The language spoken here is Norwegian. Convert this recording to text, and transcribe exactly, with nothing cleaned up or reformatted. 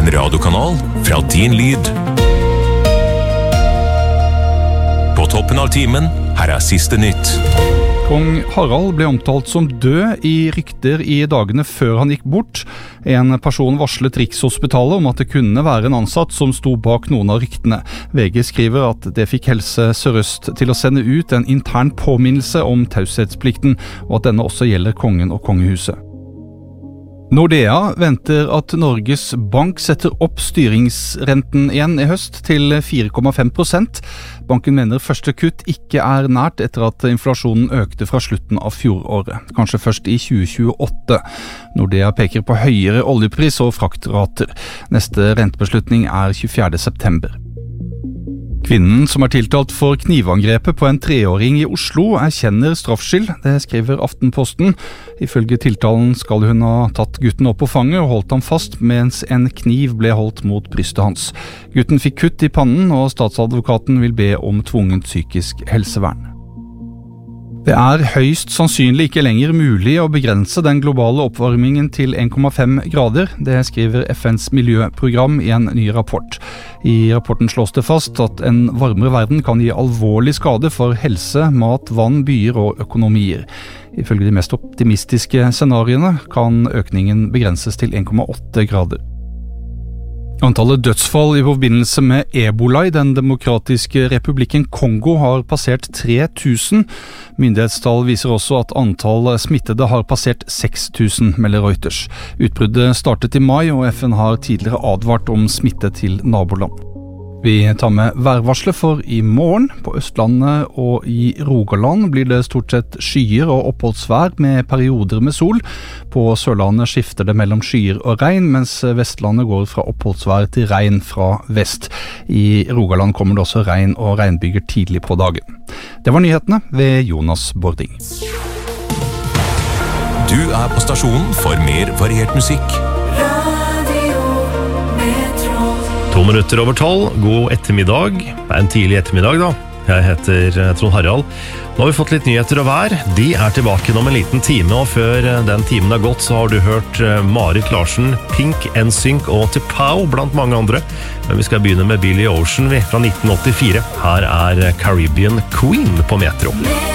en radiokanal fra din lyd. På toppen av timen, her er siste nytt. Kong Harald ble omtalt som død i rykter i dagene før han gikk bort. En person varslet Rikshospitalet om at det kunne være en ansatt som sto bak noen av ryktene. V G skriver at det fikk Helse Sør-Øst til å sende ut en intern påminnelse om taushetsplikten, og at denne også gjelder kongen og kongehuset. Nordea venter at Norges Bank setter opp styringsrenten igjen i høst til fire komma fem prosent. Banken mener første kutt ikke er nært etter at inflasjonen økte fra slutten av fjoråret, kanskje først i tjue tjueåtte. Nordea peker på høyere oljepris og fraktrater. Neste rentebeslutning er tjuefjerde september. Kvinnen som er tiltalt for knivangrepet på en treåring i Oslo erkjenner straffskyld, det skriver Aftenposten. Ifølge tiltalen skal hun ha tatt gutten opp på fanget og holdt ham fast mens en kniv ble holdt mot brystet hans. Gutten fikk kutt i pannen, og statsadvokaten vil be om tvungent psykisk helsevern. Det er høyst sannsynlig ikke lenger mulig å begrense den globale oppvarmingen til en komma fem grader. Det skriver F N's miljøprogram i en ny rapport. I rapporten slås det fast at en varmere verden kan gi alvorlig skade for helse, mat, vann, byer og økonomier. Ifølge de mest optimistiske scenariene kan økningen begrenses til en komma åtte grader. Antallet dødsfall i forbindelse med Ebola i den demokratiske republikken Kongo har passert tre tusen. Myndighetstall viser også at antall smittede har passert seks tusen, melder Reuters. Utbruddet startet i mai, og F N har tidligere advart om smitte til naboland. Vi tar med værvarslet for i morgen. På Østlandet og i Rogaland blir det stort sett skyer og oppholdsvær med perioder med sol. På Sørlandet skifter det mellom skyer og regn, mens Vestlandet går fra oppholdsvær til regn fra vest. I Rogaland kommer det også regn og regnbyger tidlig på dagen. Det var nyhetene ved Jonas Bording. Du er på stasjonen for mer variert musikk. To minutter over tolv, god ettermiddag. Det er en tidlig ettermiddag da. Jeg heter Trond Harald. Nå har vi fått litt nyheter og vær. De er tilbake om en liten time, og før den timen er gått så har du hørt Marit Larsen, Pink, N Sync og T'Pau blant mange andre. Men vi skal begynne med Billy Ocean fra nitten åttifire. Her er Caribbean Queen på Metro.